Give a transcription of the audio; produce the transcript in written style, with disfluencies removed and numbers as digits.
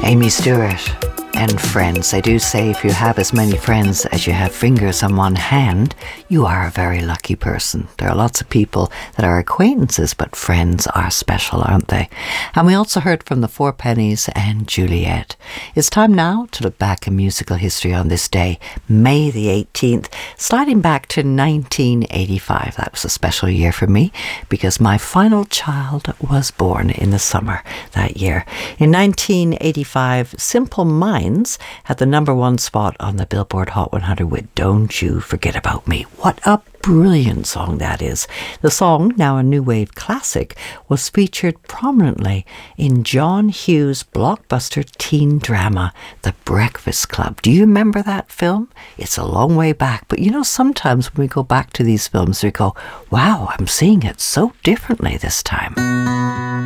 Amy Stewart and Friends. They do say if you have as many friends as you have fingers on one hand, you are a very lucky person. There are lots of people that are acquaintances, but friends are special, aren't they? And we also heard from the Four Pennies and Juliet. It's time now to look back in musical history on this day, May the 18th, sliding back to 1985. That was a special year for me because my final child was born in the summer that year. In 1985, Simple Minds had the #1 spot on the Billboard Hot 100 with Don't You Forget About Me. What a brilliant song that is. The song, now a new wave classic, was featured prominently in John Hughes' blockbuster teen drama, The Breakfast Club. Do you remember that film? It's a long way back, but you know, sometimes when we go back to these films, we go, wow, I'm seeing it so differently this time.